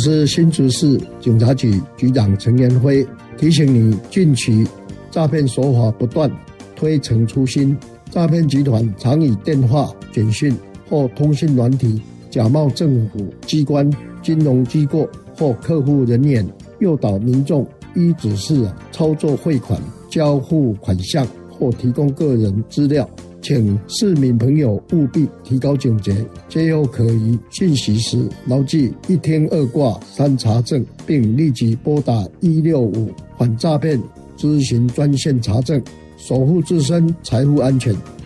是新竹市警察局局长陈元辉提醒你，近期诈骗手法不断，推陈出新。诈骗集团常以电话、简讯或通讯软体假冒政府机关、金融机构或客户人员，诱导民众依指示操作汇款、交付款项或提供个人资料。请市民朋友务必提高警觉，接有可疑讯息时，牢记一听二挂三查证，并立即拨打165反诈骗咨询专线查证，守护自身财富安全。